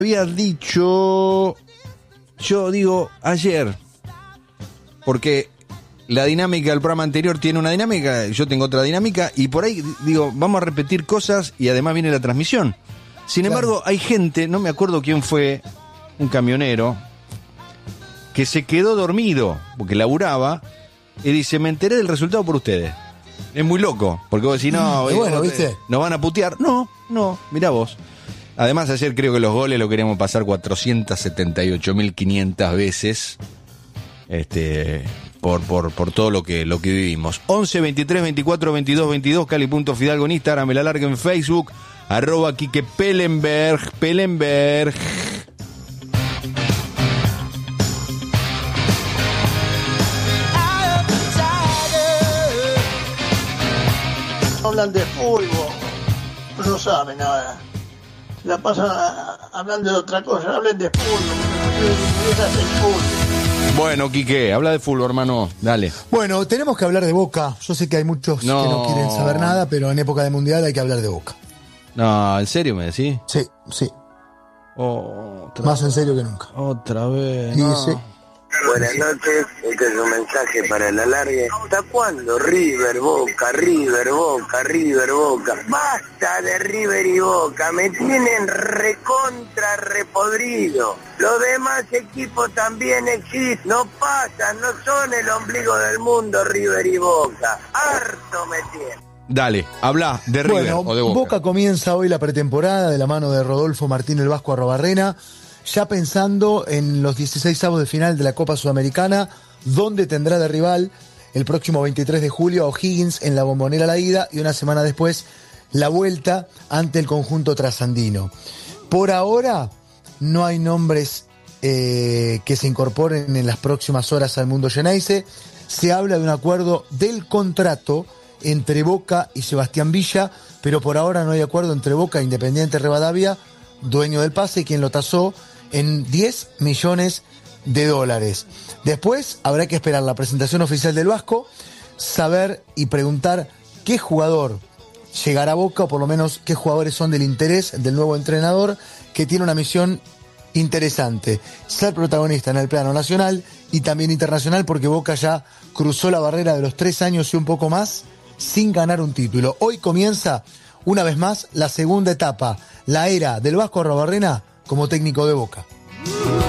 había dicho, yo digo ayer, porque la dinámica del programa anterior tiene una dinámica, yo tengo otra dinámica, y por ahí digo, vamos a repetir cosas y además viene la transmisión. Sin embargo, hay gente, no me acuerdo quién fue, un camionero, que se quedó dormido, porque laburaba, y dice, me enteré del resultado por ustedes. Es muy loco, porque vos decís, no, bueno, ¿viste? ¿Nos van a putear? No, mirá vos. Además, ayer creo que los goles lo queríamos pasar 478.500 veces, por todo lo que vivimos. 11 23 24 22 22, Cali.Fidalgo en Instagram, el alargue en Facebook, @Quique Pellenberg. Hablan de fútbol, no saben nada. La pasan hablando de otra cosa, hablen de fútbol. Ese es el fútbol. Bueno, Quique, habla de fútbol, hermano, dale. Bueno, tenemos que hablar de Boca. Yo sé que hay muchos que no quieren saber nada, pero en época de Mundial hay que hablar de Boca. No, ¿en serio me decís? Sí. Más en serio que nunca. Otra vez. Y no. sí. Buenas noches, este es un mensaje para el alargue. ¿Hasta cuándo River, Boca? Basta de River y Boca, me tienen recontra repodrido. Los demás equipos también existen, no pasan, no son el ombligo del mundo River y Boca. Harto me tienen. Dale, habla de River o de Boca. Boca comienza hoy la pretemporada de la mano de Rodolfo Martín el Vasco Arrobarrena, ya pensando en los 16avos de final de la Copa Sudamericana, donde tendrá de rival el próximo 23 de julio a O'Higgins en la Bombonera la ida y una semana después la vuelta ante el conjunto trasandino. Por ahora no hay nombres que se incorporen en las próximas horas al mundo Geneise. Se habla de un acuerdo del contrato entre Boca y Sebastián Villa, pero por ahora no hay acuerdo entre Boca e Independiente Rivadavia, dueño del pase, quien lo tasó en $10 millones. Después habrá que esperar la presentación oficial del Vasco, saber y preguntar qué jugador llegará a Boca, o por lo menos qué jugadores son del interés del nuevo entrenador, que tiene una misión interesante: ser protagonista en el plano nacional y también internacional, porque Boca ya cruzó la barrera de los 3 años y un poco más sin ganar un título. Hoy comienza una vez más la segunda etapa, la era del Vasco Arrobarrena como técnico de Boca.